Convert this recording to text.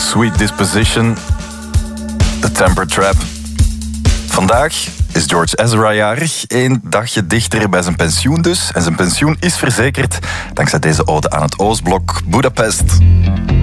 Sweet Disposition, The Temper Trap. Vandaag is George Ezra jarig, 1 dagje dichter bij zijn pensioen dus. En zijn pensioen is verzekerd dankzij deze ode aan het Oostblok, Budapest.